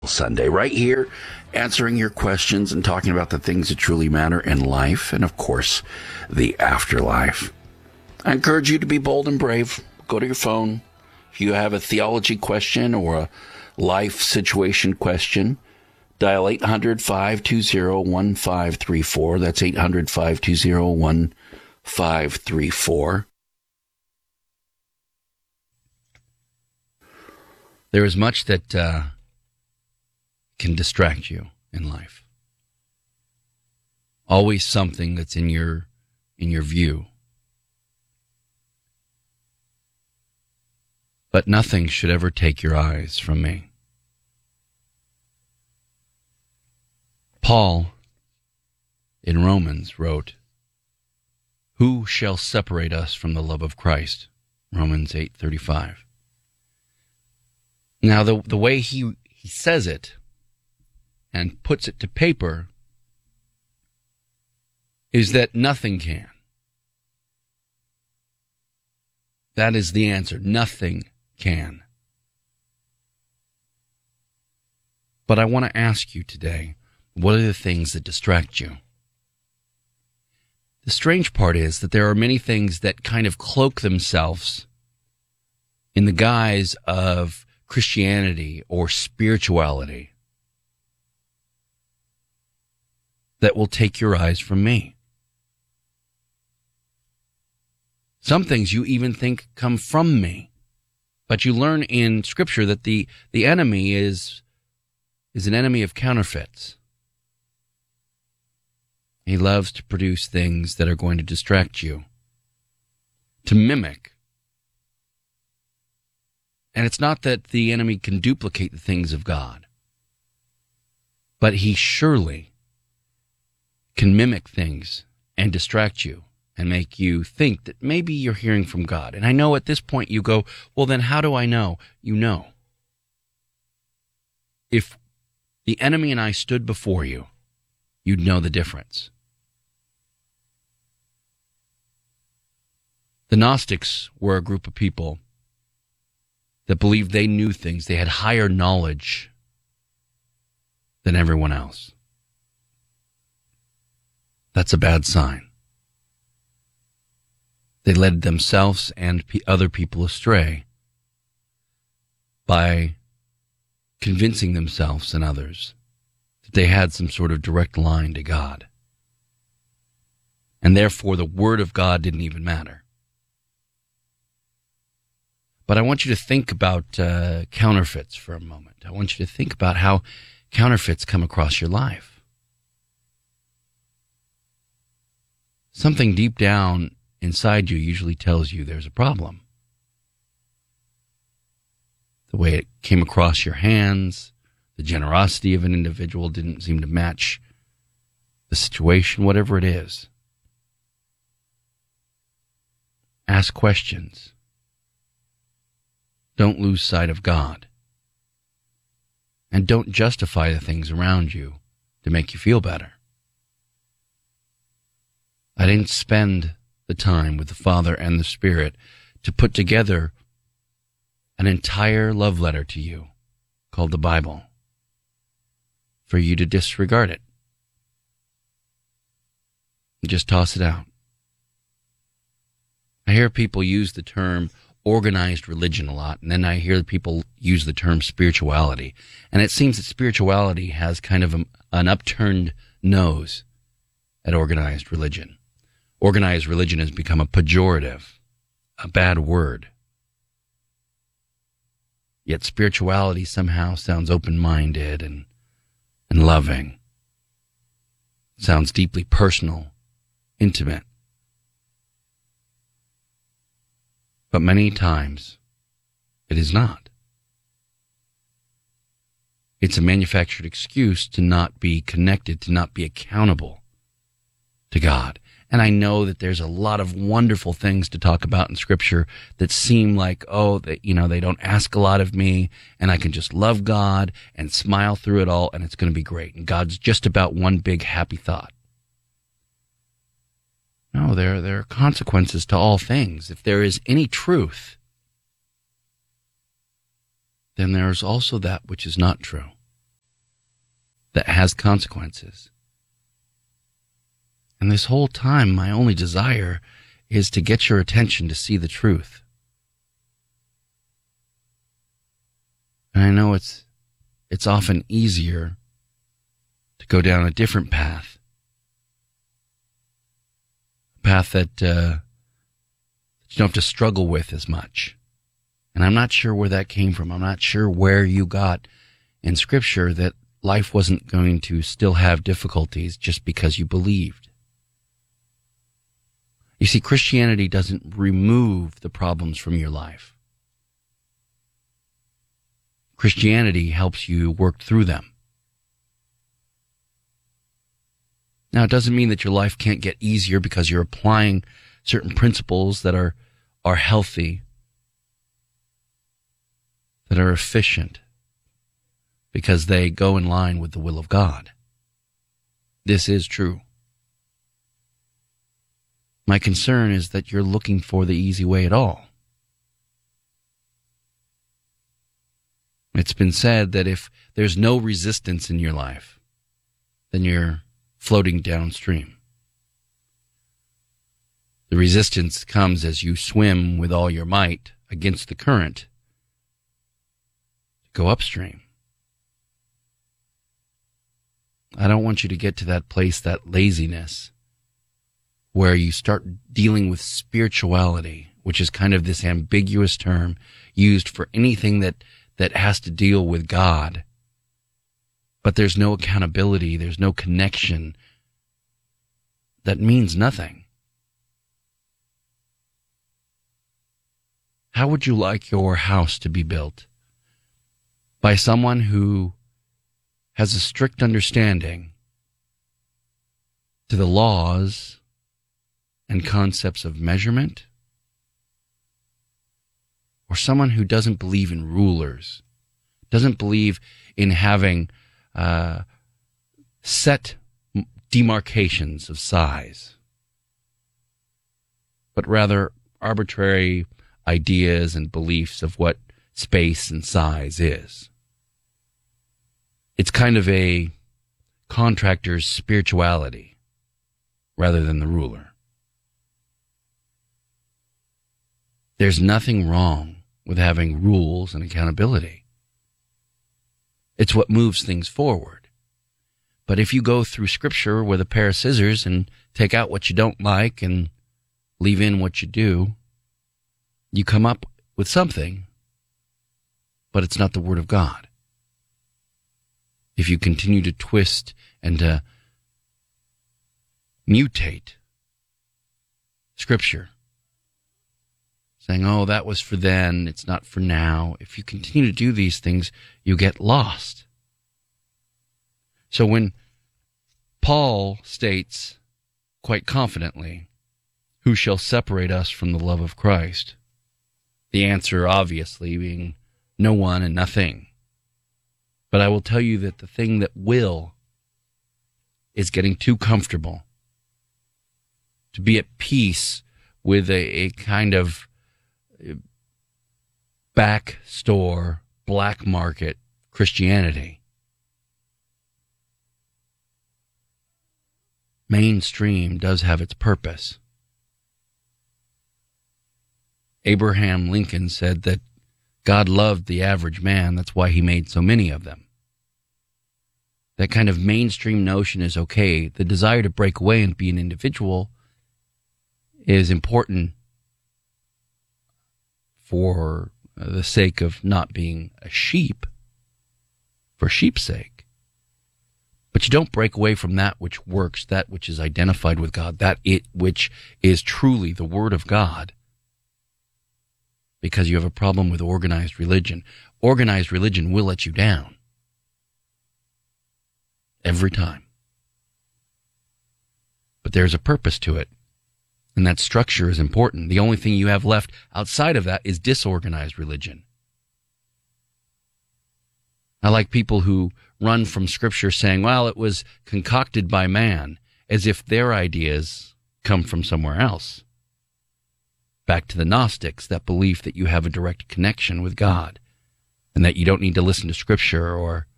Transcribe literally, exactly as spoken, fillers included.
Sunday, right here, answering your questions and talking about the things that truly matter in life and, of course, the afterlife. I encourage you to be bold and brave. Go to your phone. If you have a theology question or a life situation question, dial eight hundred, five two zero, one five three four. That's eight hundred, five two zero, one five three four. There is much that uh, can distract you in life. Always something that's in your in your view. But nothing should ever take your eyes from me. Paul in Romans wrote, "Who shall separate us from the love of Christ?" Romans eight thirty-five. Now, the the way he, he says it and puts it to paper is that nothing can. That is the answer. Nothing can. But I want to ask you today, what are the things that distract you? The strange part is that there are many things that kind of cloak themselves in the guise of Christianity or spirituality that will take your eyes from me. Some things you even think come from me, but you learn in Scripture that the, the enemy is, is an enemy of counterfeits. He loves to produce things that are going to distract you, to mimic. And it's not that the enemy can duplicate the things of God, but he surely can mimic things and distract you and make you think that maybe you're hearing from God. And I know at this point you go, well, then how do I know? You know. If the enemy and I stood before you, you'd know the difference. The Gnostics were a group of people that believed they knew things. They had higher knowledge than everyone else. That's a bad sign. They led themselves and other people astray by convincing themselves and others that they had some sort of direct line to God. And therefore the Word of God didn't even matter. But I want you to think about uh, counterfeits for a moment. I want you to think about how counterfeits come across your life. Something deep down inside you usually tells you there's a problem. The way it came across your hands, the generosity of an individual didn't seem to match the situation, whatever it is. Ask questions. Don't lose sight of God. And don't justify the things around you to make you feel better. I didn't spend the time with the Father and the Spirit to put together an entire love letter to you called the Bible for you to disregard it. Just toss it out. I hear people use the term organized religion a lot, and then I hear people use the term spirituality. And it seems that spirituality has kind of a, an upturned nose at organized religion. Organized religion has become a pejorative, a bad word. Yet spirituality somehow sounds open-minded and, and loving. Sounds deeply personal, intimate. But many times, it is not. It's a manufactured excuse to not be connected, to not be accountable to God. And I know that there's a lot of wonderful things to talk about in Scripture that seem like, oh, that, you know, they don't ask a lot of me, and I can just love God and smile through it all, and it's going to be great. And God's just about one big happy thought. No, there, there are consequences to all things. If there is any truth, then there is also that which is not true. that has consequences. And this whole time, my only desire is to get your attention to see the truth. And I know it's it's often easier to go down a different path, a path that, uh, that you don't have to struggle with as much. And I'm not sure where that came from. I'm not sure where you got in Scripture that life wasn't going to still have difficulties just because you believed. You see, Christianity doesn't remove the problems from your life. Christianity helps you work through them. Now, it doesn't mean that your life can't get easier because you're applying certain principles that are, are healthy, that are efficient, because they go in line with the will of God. This is true. My concern is that you're looking for the easy way at all. It's been said that if there's no resistance in your life, then you're floating downstream. The resistance comes as you swim with all your might against the current to go upstream. I don't want you to get to that place, that laziness, where you start dealing with spirituality, which is kind of this ambiguous term used for anything that that has to deal with God. But there's no accountability, there's no connection. That means nothing. How would you like your house to be built? By someone who has a strict understanding to the laws and concepts of measurement? Or someone who doesn't believe in rulers, doesn't believe in having uh, set demarcations of size, but rather arbitrary ideas and beliefs of what space and size is. It's kind of a contractor's spirituality rather than the ruler. There's nothing wrong with having rules and accountability. It's what moves things forward. But if you go through Scripture with a pair of scissors and take out what you don't like and leave in what you do, you come up with something, but it's not the Word of God. If you continue to twist and to mutate Scripture, saying, oh, that was for then, it's not for now. If you continue to do these things, you get lost. So when Paul states quite confidently, who shall separate us from the love of Christ? The answer obviously being no one and nothing. But I will tell you that the thing that will is getting too comfortable, to be at peace with a, a kind of back store, black market Christianity. Mainstream does have its purpose. Abraham Lincoln said that God loved the average man, that's why he made so many of them. That kind of mainstream notion is okay. The desire to break away and be an individual is important for the sake of not being a sheep, for sheep's sake. But you don't break away from that which works, that which is identified with God, that it which is truly the Word of God, because you have a problem with organized religion. Organized religion will let you down. Every time. But there's a purpose to it. And that structure is important. The only thing you have left outside of that is disorganized religion. I like people who run from Scripture saying, well, it was concocted by man, as if their ideas come from somewhere else. Back to the Gnostics, that belief that you have a direct connection with God, and that you don't need to listen to Scripture or